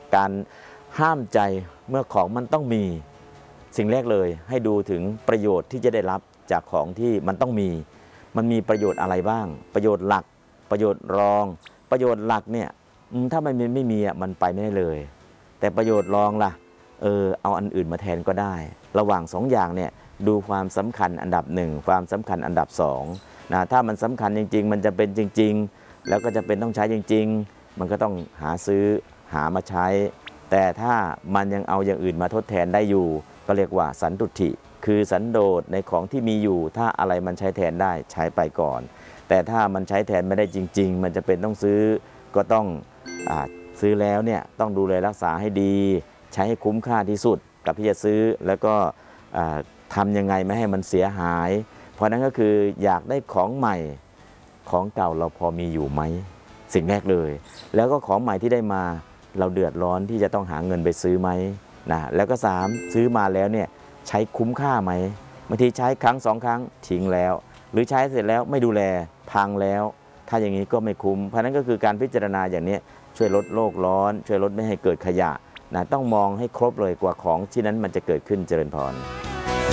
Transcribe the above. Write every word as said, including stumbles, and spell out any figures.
การห้ามใจเมื่อของมันต้องมีสิ่งแรกเลยให้ดูถึงประโยชน์ที่จะได้รับจากของที่มันต้องมีมันมีประโยชน์อะไรบ้างประโยชน์หลักประโยชน์รองประโยชน์หลักเนี่ยถ้ามันไม่มีอ่ะมันไปไม่ได้เลยแต่ประโยชน์รองล่ะเออเอาอันอื่นมาแทนก็ได้ระหว่างสองอย่างเนี่ยดูความสำคัญอันดับหนึ่งความสำคัญอันดับสองนะถ้ามันสำคัญจริงๆมันจะเป็นจริงๆแล้วก็จะเป็นต้องใช้จริงๆมันก็ต้องหาซื้อหามาใช้แต่ถ้ามันยังเอาอย่างอื่นมาทดแทนได้อยู่ก็เรียกว่าสันตุถิคือสันโดษในของที่มีอยู่ถ้าอะไรมันใช้แทนได้ใช้ไปก่อนแต่ถ้ามันใช้แทนไม่ได้จริงๆมันจะเป็นต้องซื้อก็ต้องอ่าซื้อแล้วเนี่ยต้องดูแลรักษาให้ดีใช้ให้คุ้มค่าที่สุดกับที่จะซื้อแล้วก็ทำยังไงไม่ให้มันเสียหายเพราะนั้นก็คืออยากได้ของใหม่ของเก่าเราพอมีอยู่ไหมสิ่งแรกเลยแล้วก็ของใหม่ที่ได้มาเราเดือดร้อนที่จะต้องหาเงินไปซื้อไหมนะแล้วก็สามซื้อมาแล้วเนี่ยใช้คุ้มค่าไหมบางทีใช้ครั้งสองครั้งทิ้งแล้วหรือใช้เสร็จแล้วไม่ดูแลพังแล้วถ้าอย่างนี้ก็ไม่คุ้มเพราะนั้นก็คือการพิจารณาอย่างนี้ช่วยลดโลกร้อนช่วยลดไม่ให้เกิดขยะนะต้องมองให้ครบเลยกว่าของที่นั้นมันจะเกิดขึ้นเจริญพร